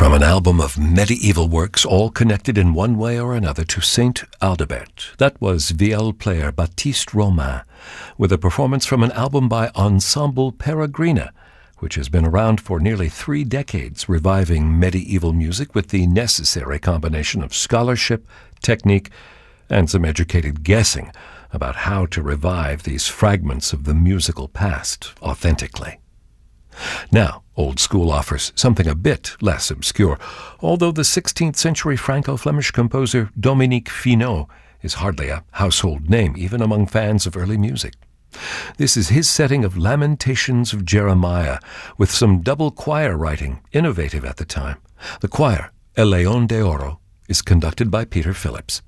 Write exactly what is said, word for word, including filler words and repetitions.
from an album of medieval works all connected in one way or another to Saint Aldebert. That was viol player Baptiste Romain, with a performance from an album by Ensemble Peregrina, which has been around for nearly three decades, reviving medieval music with the necessary combination of scholarship, technique, and some educated guessing about how to revive these fragments of the musical past authentically. Now, Old School offers something a bit less obscure, although the sixteenth century Franco-Flemish composer Dominique Finot is hardly a household name, even among fans of early music. This is his setting of Lamentations of Jeremiah, with some double choir writing, innovative at the time. The choir, El León de Oro, is conducted by Peter Phillips.